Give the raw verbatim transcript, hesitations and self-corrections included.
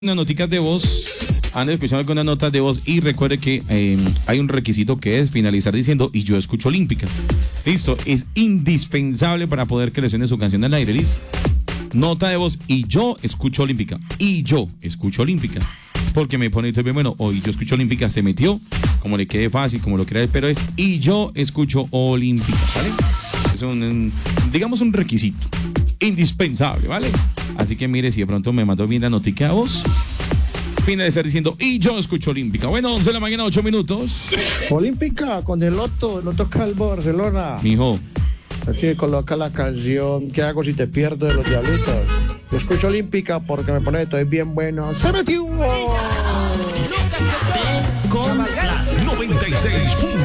Unas noticas de voz, han escuchado algunas notas de voz y recuerde que eh, hay un requisito que es finalizar diciendo y yo escucho Olímpica. Listo, es indispensable para poder que le suene su canción al aire, listo. Nota de voz y yo escucho Olímpica. Y yo escucho Olímpica. Porque me pone bien bueno, hoy yo escucho Olímpica, se metió, como le quede fácil, como lo quiera, pero es y yo escucho Olímpica, ¿vale? Es un, un digamos un requisito indispensable, ¿vale? Así que mire, si de pronto me mandó bien la notica a vos, fina de estar diciendo y yo escucho Olímpica. Bueno, once de la mañana, ocho minutos. Olímpica con el Loto, el Loto Calvo Barcelona. Mijo. Aquí coloca la canción ¿Qué hago si te pierdo de los Diablitos? Yo escucho Olímpica porque me pone estoy bien bueno. ¡Se metió! Con las noventa y seis.